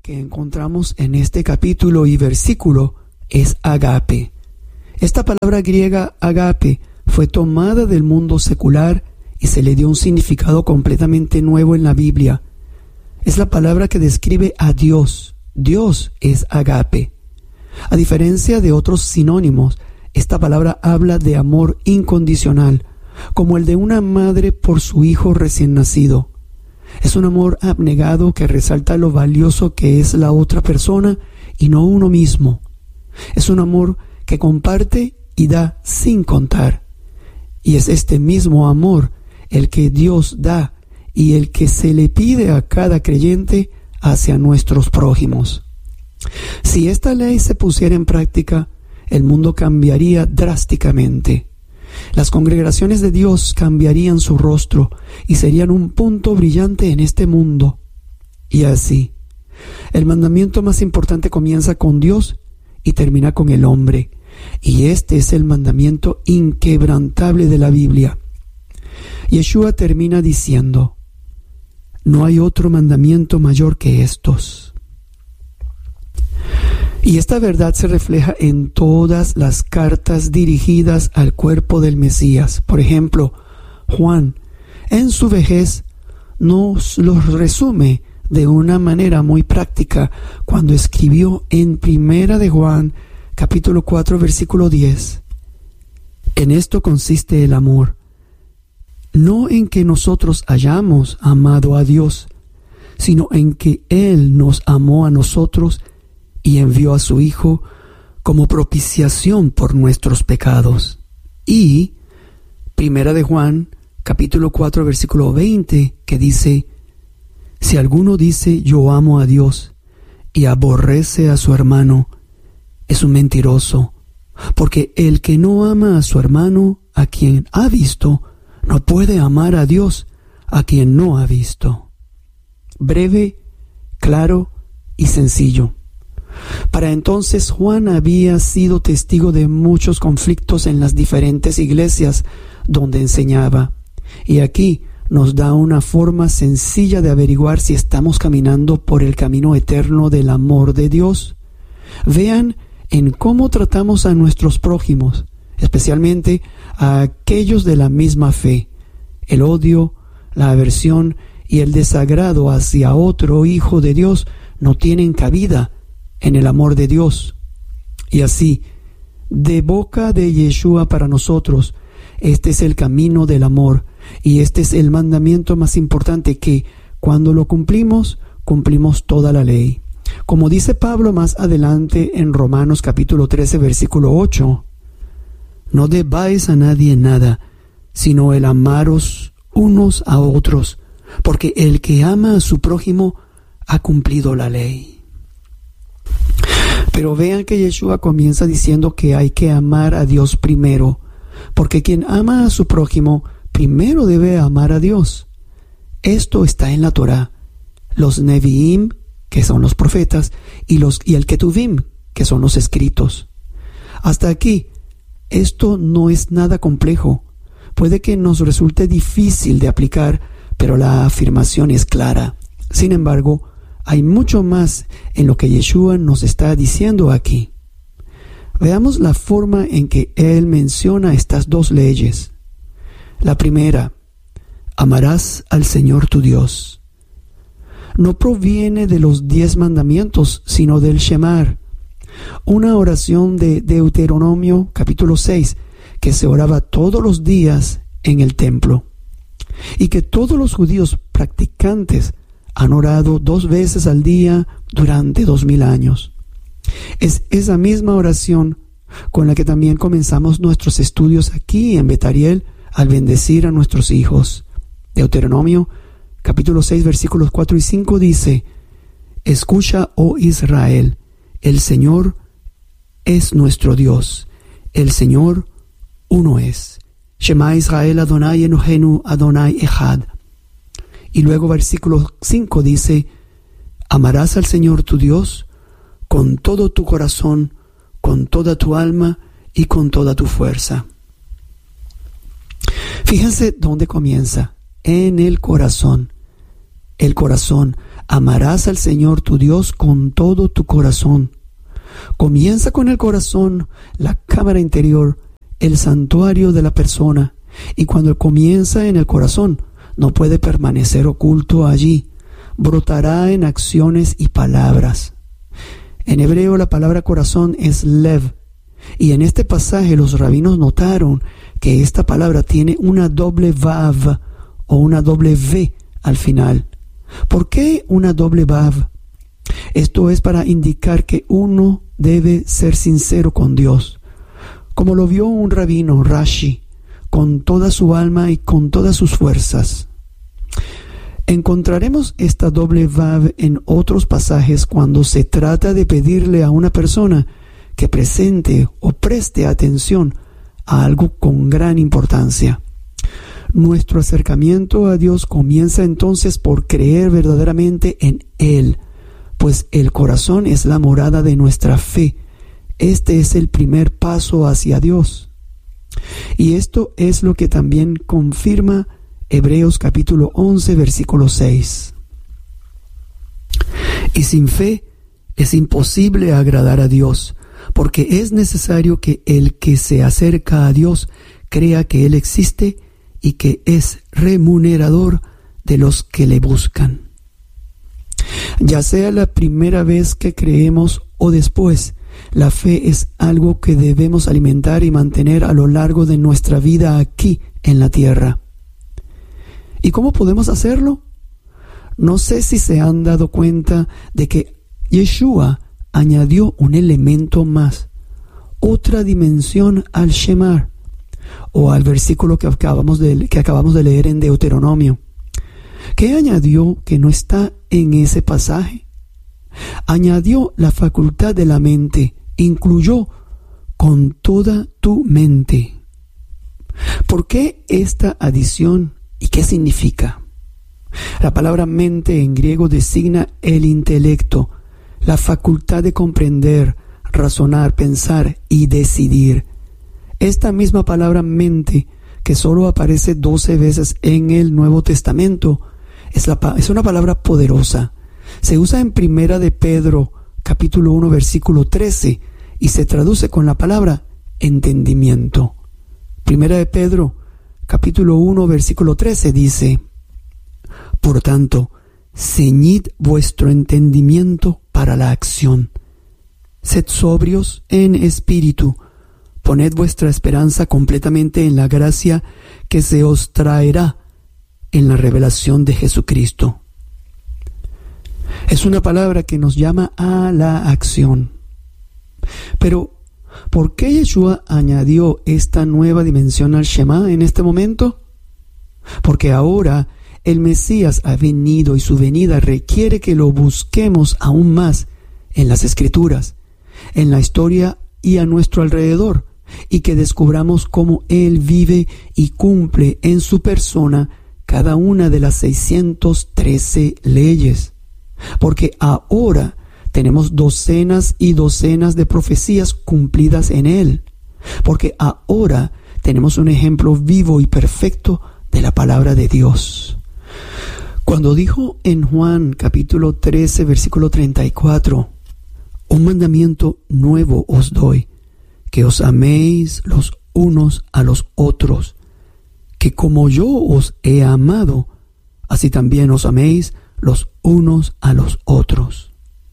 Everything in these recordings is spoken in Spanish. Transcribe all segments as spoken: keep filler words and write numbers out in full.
que encontramos en este capítulo y versículo es agape. Esta palabra griega agape fue tomada del mundo secular y se le dio un significado completamente nuevo en la Biblia. Es la palabra que describe a Dios. Dios es agape. A diferencia de otros sinónimos, esta palabra habla de amor incondicional, como el de una madre por su hijo recién nacido. Es un amor abnegado que resalta lo valioso que es la otra persona y no uno mismo. Es un amor que comparte y da sin contar. Y es este mismo amor el que Dios da y el que se le pide a cada creyente hacia nuestros prójimos. Si esta ley se pusiera en práctica, el mundo cambiaría drásticamente. Las congregaciones de Dios cambiarían su rostro y serían un punto brillante en este mundo. Y así, el mandamiento más importante comienza con Dios y termina con el hombre. Y este es el mandamiento inquebrantable de la Biblia. Yeshua termina diciendo: no hay otro mandamiento mayor que estos. Y esta verdad se refleja en todas las cartas dirigidas al cuerpo del Mesías. Por ejemplo, Juan, en su vejez, nos los resume de una manera muy práctica cuando escribió en Primera de Juan, capítulo cuatro, versículo diez. En esto consiste el amor, no en que nosotros hayamos amado a Dios, sino en que Él nos amó a nosotros y envió a su Hijo como propiciación por nuestros pecados. Y Primera de Juan, capítulo cuatro, versículo veinte, que dice: si alguno dice yo amo a Dios y aborrece a su hermano, es un mentiroso, porque el que no ama a su hermano, a quien ha visto, no puede amar a Dios, a quien no ha visto. Breve, claro y sencillo. Para entonces Juan había sido testigo de muchos conflictos en las diferentes iglesias donde enseñaba. Y aquí nos da una forma sencilla de averiguar si estamos caminando por el camino eterno del amor de Dios. Vean en cómo tratamos a nuestros prójimos, especialmente a aquellos de la misma fe. El odio, la aversión y el desagrado hacia otro hijo de Dios no tienen cabida en el amor de Dios. Y así, de boca de Yeshua para nosotros, este es el camino del amor y este es el mandamiento más importante que, cuando lo cumplimos, cumplimos toda la ley. Como dice Pablo más adelante en Romanos capítulo trece, versículo ocho, no debáis a nadie nada, sino el amaros unos a otros, porque el que ama a su prójimo ha cumplido la ley. Pero vean que Yeshua comienza diciendo que hay que amar a Dios primero, porque quien ama a su prójimo primero debe amar a Dios. Esto está en la Torá. Los Neviim, que son los profetas, y, los, y el Ketuvim, que son los escritos. Hasta aquí, esto no es nada complejo. Puede que nos resulte difícil de aplicar, pero la afirmación es clara. Sin embargo, hay mucho más en lo que Yeshua nos está diciendo aquí. Veamos la forma en que Él menciona estas dos leyes. La primera, amarás al Señor tu Dios. No proviene de los diez mandamientos, sino del Shemar, una oración de Deuteronomio capítulo seis, que se oraba todos los días en el templo, y que todos los judíos practicantes han orado dos veces al día durante dos mil años. Es esa misma oración con la que también comenzamos nuestros estudios aquí en Betariel al bendecir a nuestros hijos. Deuteronomio capítulo seis, versículos cuatro y cinco dice: escucha, oh Israel, el Señor es nuestro Dios, el Señor uno es. Shema Israel Adonai Elohenu Adonai Echad. Y luego versículo cinco dice: amarás al Señor tu Dios con todo tu corazón, con toda tu alma y con toda tu fuerza. Fíjense dónde comienza: en el corazón. el corazón. Amarás al Señor tu Dios con todo tu corazón. Comienza con el corazón, la cámara interior, el santuario de la persona. Y cuando comienza en el corazón, no puede permanecer oculto allí. Brotará en acciones y palabras. En hebreo la palabra corazón es lev. Y en este pasaje los rabinos notaron que esta palabra tiene una doble vav o una doble v al final. ¿Por qué una doble vav? Esto es para indicar que uno debe ser sincero con Dios, como lo vio un rabino, Rashi, con toda su alma y con todas sus fuerzas. Encontraremos esta doble vav en otros pasajes cuando se trata de pedirle a una persona que presente o preste atención a algo con gran importancia. Nuestro acercamiento a Dios comienza entonces por creer verdaderamente en Él, pues el corazón es la morada de nuestra fe. Este es el primer paso hacia Dios. Y esto es lo que también confirma Hebreos capítulo once, versículo seis. Y sin fe es imposible agradar a Dios, porque es necesario que el que se acerca a Dios crea que Él existe y que es remunerador de los que le buscan. Ya sea la primera vez que creemos o después, la fe es algo que debemos alimentar y mantener a lo largo de nuestra vida aquí en la tierra. ¿Y cómo podemos hacerlo? No sé si se han dado cuenta de que Yeshua añadió un elemento más, otra dimensión al Shema, o al versículo que acabamos de, que acabamos de leer en Deuteronomio. ¿Qué añadió que no está en ese pasaje? Añadió la facultad de la mente, incluyó con toda tu mente. ¿Por qué esta adición y qué significa? La palabra mente en griego designa el intelecto, la facultad de comprender, razonar, pensar y decidir. Esta misma palabra mente, que solo aparece doce veces en el Nuevo Testamento, es, la, es una palabra poderosa. Se usa en Primera de Pedro, capítulo uno, versículo trece, y se traduce con la palabra entendimiento. Primera de Pedro, capítulo uno, versículo trece dice: Por tanto, ceñid vuestro entendimiento para la acción. Sed sobrios en espíritu. Poned vuestra esperanza completamente en la gracia que se os traerá en la revelación de Jesucristo. Es una palabra que nos llama a la acción. Pero, ¿por qué Yeshua añadió esta nueva dimensión al Shema en este momento? Porque ahora el Mesías ha venido y su venida requiere que lo busquemos aún más en las Escrituras, en la historia y a nuestro alrededor, y que descubramos cómo Él vive y cumple en su persona cada una de las seiscientas trece leyes. Porque ahora tenemos docenas y docenas de profecías cumplidas en Él. Porque ahora tenemos un ejemplo vivo y perfecto de la palabra de Dios. Cuando dijo en Juan capítulo trece, versículo treinta y cuatro, un mandamiento nuevo os doy, que os améis los unos a los otros, que como yo os he amado, así también os améis los unos a los otros.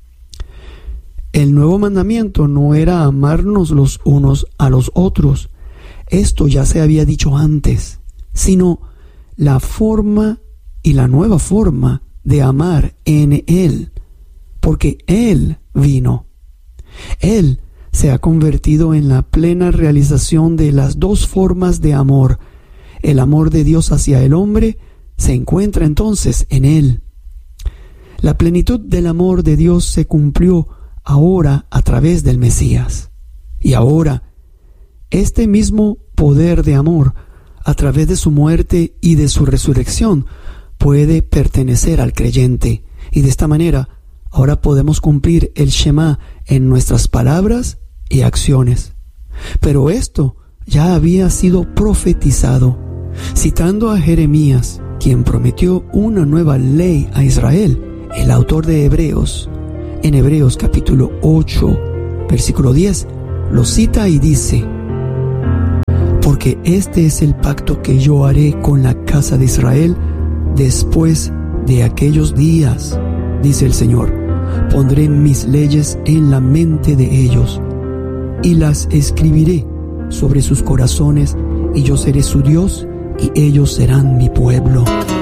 El nuevo mandamiento no era amarnos los unos a los otros, esto ya se había dicho antes, sino la forma y la nueva forma de amar en Él, porque Él vino. Él se ha convertido en la plena realización de las dos formas de amor. El amor de Dios hacia el hombre se encuentra entonces en Él. La plenitud del amor de Dios se cumplió ahora a través del Mesías. Y ahora, este mismo poder de amor, a través de su muerte y de su resurrección, puede pertenecer al creyente. Y de esta manera, ahora podemos cumplir el Shema en nuestras palabras y acciones. Pero esto ya había sido profetizado. Citando a Jeremías, quien prometió una nueva ley a Israel. El autor de Hebreos, en Hebreos capítulo ocho, versículo diez, lo cita y dice: porque este es el pacto que yo haré con la casa de Israel después de aquellos días, dice el Señor. Pondré mis leyes en la mente de ellos y las escribiré sobre sus corazones, y yo seré su Dios y ellos serán mi pueblo.